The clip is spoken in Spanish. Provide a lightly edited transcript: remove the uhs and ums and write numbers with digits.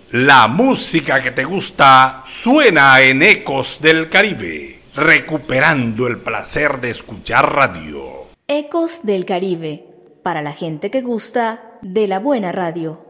La música que te gusta suena en Ecos del Caribe, recuperando el placer de escuchar radio. Ecos del Caribe, para la gente que gusta de la buena radio.